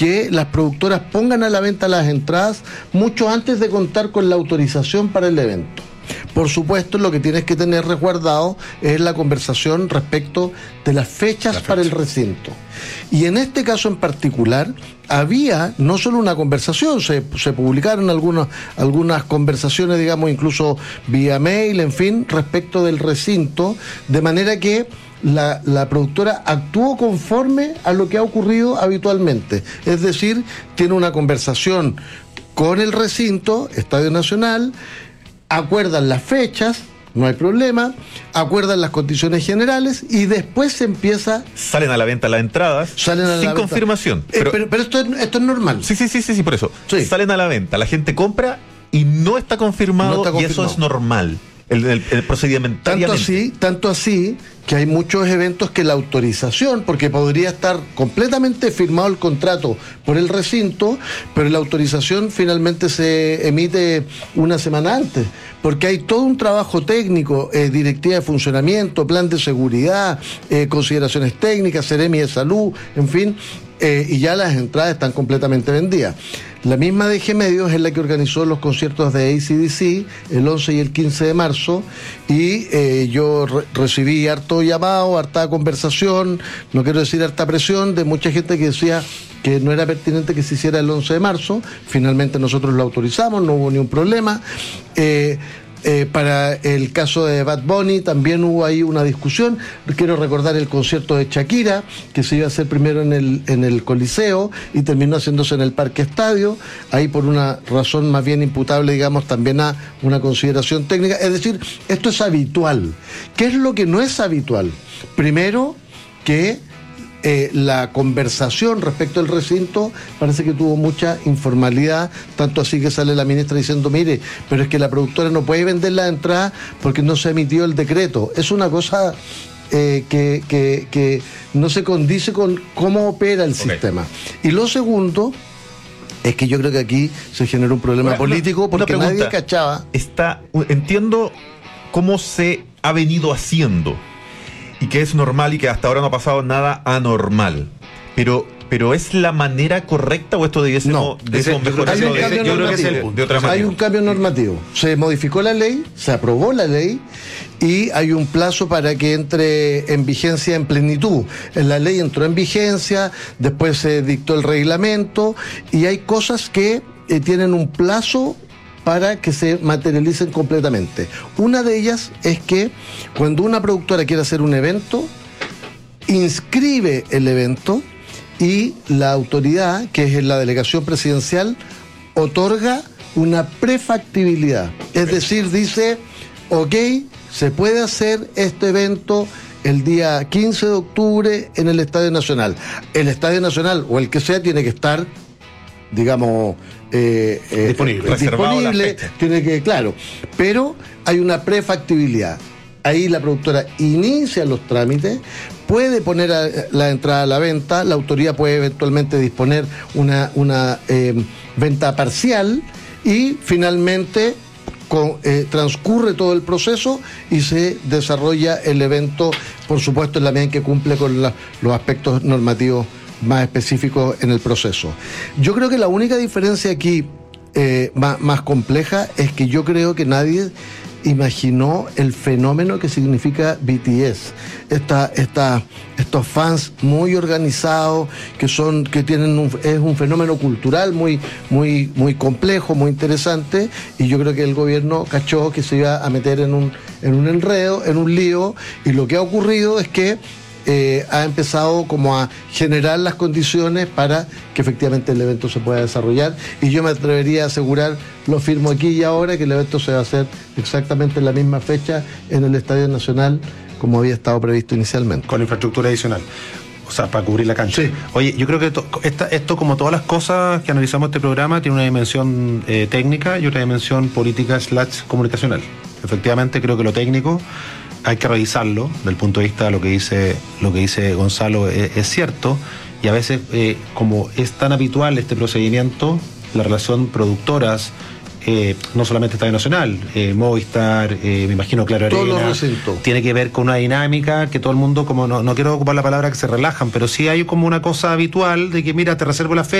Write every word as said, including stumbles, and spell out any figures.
que las productoras pongan a la venta las entradas mucho antes de contar con la autorización para el evento. Por supuesto, lo que tienes que tener resguardado es la conversación respecto de las fechas la fecha. para el recinto. Y en este caso en particular, había no solo una conversación, se, se publicaron algunas, algunas conversaciones, digamos, incluso vía mail, en fin, respecto del recinto, de manera que La, la productora actuó conforme a lo que ha ocurrido habitualmente. Es decir, tiene una conversación con el recinto, Estadio Nacional, acuerdan las fechas, no hay problema, acuerdan las condiciones generales y después se empieza... Salen a la venta las entradas salen a la sin venta. confirmación. Eh, pero pero, pero esto, es, esto es normal. Sí, sí, sí, sí, sí por eso. Sí. Salen a la venta, la gente compra y no está confirmado, no está confirmado. Y eso es normal. El, el, el procedimentariamente. Tanto así, tanto así que hay muchos eventos que la autorización, porque podría estar completamente firmado el contrato por el recinto, pero la autorización finalmente se emite una semana antes, porque hay todo un trabajo técnico, eh, directiva de funcionamiento, plan de seguridad, eh, consideraciones técnicas, Seremi de Salud, en fin, eh, y ya las entradas están completamente vendidas. La misma D G Medios es la que organizó los conciertos de A C D C el once y el quince de marzo y eh, yo re- recibí harto llamado, harta conversación, no quiero decir harta presión, de mucha gente que decía que no era pertinente que se hiciera el once de marzo. Finalmente nosotros lo autorizamos, no hubo ningún problema. Eh, Eh, para el caso de Bad Bunny también hubo ahí una discusión. Quiero recordar el concierto de Shakira, que se iba a hacer primero en el, en el Coliseo y terminó haciéndose en el Parque Estadio, ahí por una razón más bien imputable, digamos, también a una consideración técnica. Es decir, esto es habitual. ¿Qué es lo que no es habitual? Primero, que Eh, la conversación respecto al recinto parece que tuvo mucha informalidad, tanto así que sale la ministra diciendo, mire, pero es que la productora no puede vender la entrada porque no se emitió el decreto. Es una cosa eh, que, que, que no se condice con cómo opera el okay. sistema. Y lo segundo es que yo creo que aquí se generó un problema Ahora, político una, porque una nadie cachaba. Está, entiendo cómo se ha venido haciendo y que es normal y que hasta ahora no ha pasado nada anormal. Pero, pero ¿es la manera correcta o esto debiésemos no, mejorar? Hay un cambio yo creo que es el, de otra manera. Hay un cambio normativo. Se modificó la ley, se aprobó la ley y hay un plazo para que entre en vigencia en plenitud. La ley entró en vigencia, después se dictó el reglamento y hay cosas que eh, tienen un plazo para que se materialicen completamente. Una de ellas es que cuando una productora quiere hacer un evento, inscribe el evento y la autoridad, que es la delegación presidencial, otorga una prefactibilidad. Es decir, dice, ok, se puede hacer este evento el día quince de octubre en el Estadio Nacional. El Estadio Nacional, o el que sea, tiene que estar, digamos, eh, eh, disponible, disponible tiene que, claro, pero hay una prefactibilidad. Ahí la productora inicia los trámites, puede poner a, la entrada a la venta, la autoridad puede eventualmente disponer una, una eh, venta parcial y finalmente con, eh, transcurre todo el proceso y se desarrolla el evento, por supuesto en la medida en que cumple con la, los aspectos normativos más específicos en el proceso. Yo creo que la única diferencia aquí eh, más, más compleja es que yo creo que nadie imaginó el fenómeno que significa B T S. Esta, esta, estos fans muy organizados, que son, que tienen un, es un fenómeno cultural muy, muy, muy complejo, muy interesante, y yo creo que el gobierno cachó que se iba a meter en un, en un enredo, en un lío, y lo que ha ocurrido es que Eh, ha empezado como a generar las condiciones para que efectivamente el evento se pueda desarrollar, y yo me atrevería a asegurar, lo firmo aquí y ahora, que el evento se va a hacer exactamente en la misma fecha en el Estadio Nacional como había estado previsto inicialmente. Con infraestructura adicional, o sea, para cubrir la cancha. Sí. Oye, yo creo que to, esta, esto, como todas las cosas que analizamos este programa, tiene una dimensión eh, técnica y otra dimensión política slash comunicacional. Efectivamente, creo que lo técnico hay que revisarlo desde el punto de vista de lo que dice, lo que dice Gonzalo es, es cierto, y a veces eh, como es tan habitual este procedimiento, la relación productoras, eh, no solamente Estadio Nacional, eh, Movistar, eh, me imagino Claro Arena, tiene que ver con una dinámica que todo el mundo, como no, no quiero ocupar la palabra que se relajan, pero sí hay como una cosa habitual de que mira, te reservo la fe